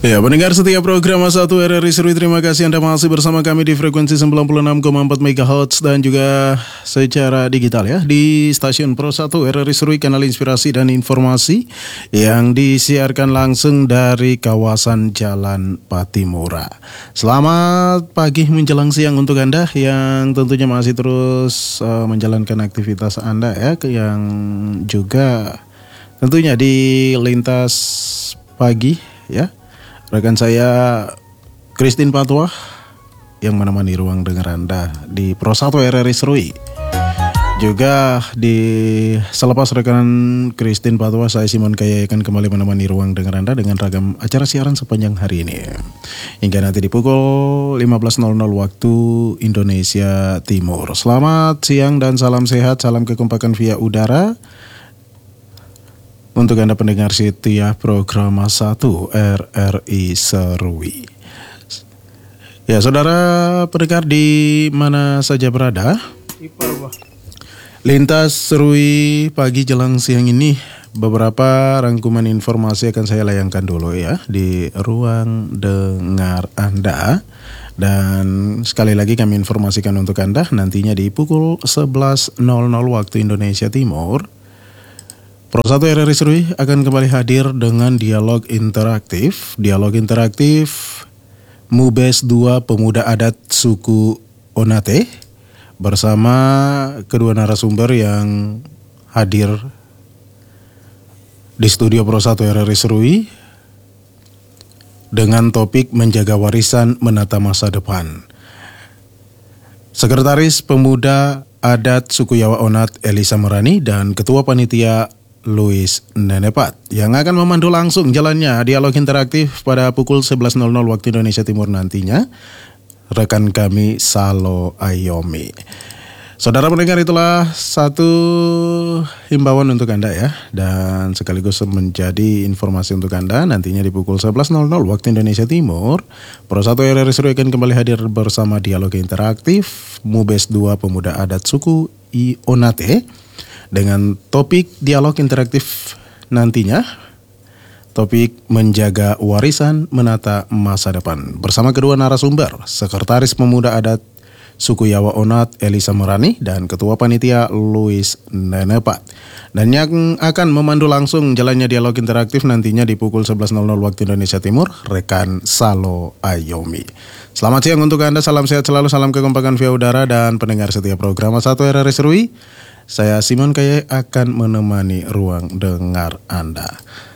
Ya, pendengar setia program Satu RRI Serui, terima kasih Anda masih bersama kami di frekuensi 96,4 MHz dan juga secara digital ya di stasiun Pro 1 RRI Serui, kanal inspirasi dan informasi yang disiarkan langsung dari kawasan Jalan Patimura. Selamat pagi menjelang siang untuk Anda yang tentunya masih terus menjalankan aktivitas Anda ya, yang juga tentunya di lintas pagi ya. Rekan saya Christine Patwa yang menemani ruang dengar Anda di Pro 1 RRI Serui. Juga di selepas rekan Christine Patwa, saya Simon Kaya akan kembali menemani ruang dengar Anda dengan ragam acara siaran sepanjang hari ini. Hingga nanti di pukul 15.00 waktu Indonesia Timur. Selamat siang dan salam sehat, salam kekompakan via udara. Untuk Anda pendengar setia program 1 RRI Serui. Ya, saudara pendengar di mana saja berada, lintas Serui pagi jelang siang ini, beberapa rangkuman informasi akan saya layangkan dulu ya di ruang dengar Anda. Dan sekali lagi kami informasikan untuk Anda nantinya di pukul 11.00 waktu Indonesia Timur, Pro 1 RRI Serui akan kembali hadir dengan dialog interaktif. Dialog interaktif Mubes 2 Pemuda Adat Suku Onate bersama kedua narasumber yang hadir di studio Pro 1 RRI Serui dengan topik menjaga warisan menata masa depan. Sekretaris Pemuda Adat Suku Yawa Onat Elisa Merani dan Ketua Panitia Louis Nenepat yang akan memandu langsung jalannya dialog interaktif pada pukul 11.00 waktu Indonesia Timur nantinya, rekan kami Salo Ayomi. Saudara pendengar, itulah satu himbauan untuk Anda ya, dan sekaligus menjadi informasi untuk Anda nantinya di pukul 11.00 waktu Indonesia Timur, Pro 1 RRI Serui akan kembali hadir bersama dialog interaktif Mubes 2 Pemuda Adat Suku Onate dengan topik dialog interaktif nantinya, topik menjaga warisan menata masa depan bersama kedua narasumber, Sekretaris Pemuda Adat Suku Yawa Onat Elisa Merani dan Ketua Panitia Louis Nenepat. Dan yang akan memandu langsung jalannya dialog interaktif nantinya di pukul 11.00 waktu Indonesia Timur, rekan Salo Ayomi. Selamat siang untuk Anda, salam sehat selalu, salam kekompakan via udara dan pendengar setia program 1 RRI Serui. Saya Simon Kaya akan menemani ruang dengar Anda.